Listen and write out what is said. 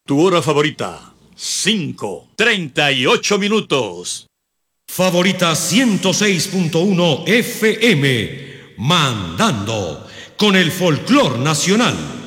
Tu hora favorita, 5:38. Favorita 106.1 FM, mandando con el folclor nacional.